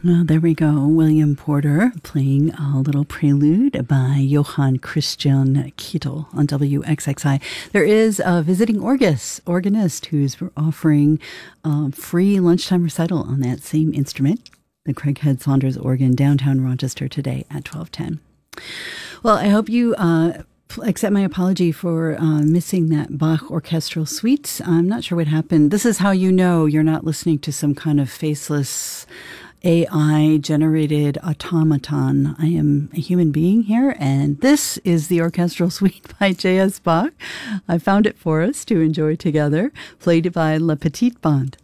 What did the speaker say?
Well, there we go. William Porter playing a little prelude by Johann Christian Kittel on WXXI. There is a visiting organist who's offering free lunchtime recital on that same instrument, the Craighead Saunders organ, downtown Rochester today at 12:10. Well, I hope you accept my apology for missing that Bach orchestral suite. I'm not sure what happened. This is how you know you're not listening to some kind of faceless AI-generated automaton. I am a human being here, and this is the orchestral suite by J.S. Bach. I found it for us to enjoy together, played by La Petite Bande.